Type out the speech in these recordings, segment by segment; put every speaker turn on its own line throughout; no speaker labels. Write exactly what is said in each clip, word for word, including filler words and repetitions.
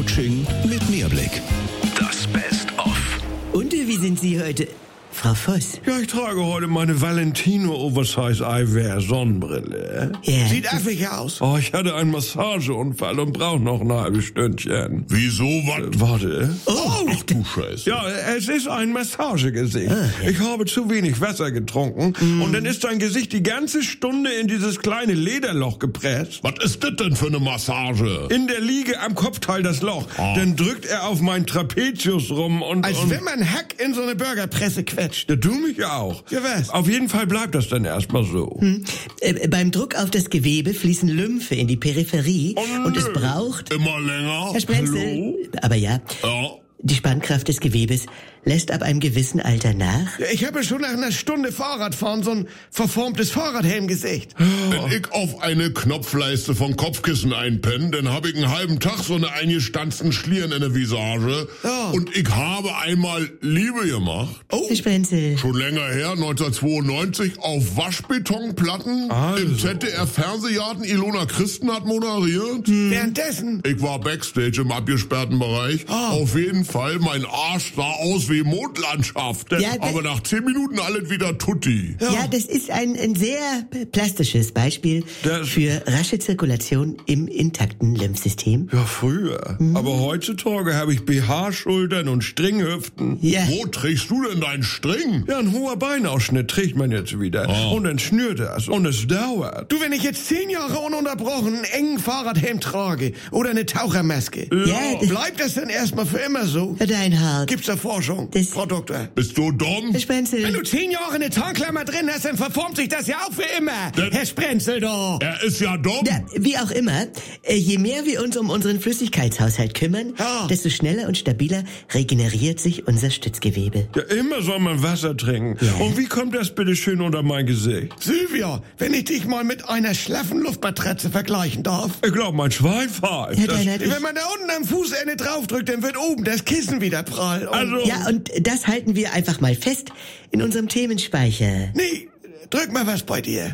Coaching mit Mehrblick. Das Best-of.
Und wie sind Sie heute, Frau Voss?
Ja, ich trage heute meine Valentino Oversize Eyewear Sonnenbrille.
Ja.
Sieht affig aus. Oh, ich hatte einen Massageunfall und brauche noch ein halbes Stündchen.
Wieso, was?
Äh, warte.
Oh, ach du Scheiße.
Ja, es ist ein Massagegesicht.
Ah, ja.
Ich habe zu wenig Wasser getrunken
Mm.
und dann ist dein Gesicht die ganze Stunde in dieses kleine Lederloch gepresst.
Was ist das denn für eine Massage?
In der Liege am Kopfteil das Loch.
Ah.
Dann drückt er auf meinen Trapezius rum und...
Als
und
wenn man Hack in so eine Burgerpresse quetscht.
ja, du mich auch.
Ja, was?
Auf jeden Fall bleibt das dann erstmal so.
Hm. Äh, beim Druck auf das Gewebe fließen Lymphe in die Peripherie
Oh,
und es
nö.
braucht...
Immer länger?
Herr Sprenzel,
Hallo?
aber ja,
Ja.
die Spannkraft des Gewebes lässt ab einem gewissen Alter nach.
Ja, ich habe schon nach einer Stunde Fahrradfahren so ein verformtes Fahrradhelmgesicht.
Wenn ich auf eine Knopfleiste von Kopfkissen einpenne, dann habe ich einen halben Tag so eine eingestanzten Schlieren in der Visage.
Ja.
Und ich habe einmal Liebe gemacht.
Herr Sprenzel,
Schon länger her, neunzehnhundertzweiundneunzig, auf Waschbetonplatten.
Also.
Im Z D F-Fernsehgarten. Ilona Christen hat moderiert.
Währenddessen.
Ich war Backstage im abgesperrten Bereich. Auf jeden Fall, mein Arsch sah aus wie Mondlandschaft.
Ja, das-
Aber nach zehn Minuten alles wieder tutti.
ja, das ist ein, ein sehr plastisches Beispiel
Das-
für rasche Zirkulation im intakten Lymphsystem.
Ja, früher.
Mhm.
Aber heutzutage habe ich B H-Schultern und Stringhüften.
Ja,
Wo trägst du denn deinen String?
Ja, ein hoher Beinausschnitt trägt man jetzt wieder.
Oh.
Und dann schnürt das. Und es dauert.
Du, wenn ich jetzt zehn Jahre ununterbrochen einen engen Fahrradhelm trage oder eine Tauchermaske,
ja, das-
bleibt das denn erstmal für immer so?
Herr Deinhardt,
Gibt's da Forschung,
Das-
Frau Doktor?
Bist du dumm?
Herr Sprenzel,
Wenn du zehn Jahre eine Tarnklammer drin hast, dann verformt sich das ja auch für immer.
Das-
Herr Sprenzel doch.
Er ist ja dumm.
ja, wie auch immer, äh, je mehr wir uns um unseren Flüssigkeitshaushalt kümmern,
Ja.
desto schneller und stabiler regeneriert sich unser Stützgewebe.
Ja, immer soll man Wasser trinken. Und wie kommt das bitte schön unter mein Gesicht?
Sylvia, wenn ich dich mal mit einer schlaffen Luftmatratze vergleichen darf.
Ich glaube, mein Schwein pfeift.
Herr
Das-
Deinhardt, ich,
Wenn man da unten am Fußende draufdrückt, dann wird oben das Kissen wieder prall. Und
Also,
ja, und das halten wir einfach mal fest in unserem Themenspeicher.
nee, drück mal was bei dir.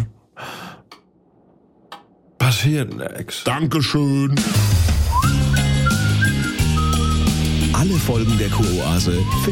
passiert nix.
Dankeschön.
Alle Folgen der Kuroase